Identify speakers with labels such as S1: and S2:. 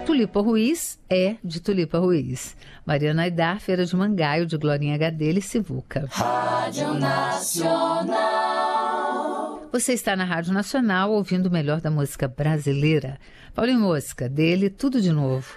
S1: Tulipa Ruiz é de Tulipa Ruiz. Mariana Aidar, Feira de Mangaio, de Glorinha Gadelha e Sivuca.
S2: Rádio Nacional.
S1: Você está na Rádio Nacional ouvindo o melhor da música brasileira. Paulinho Mosca, dele Tudo de Novo.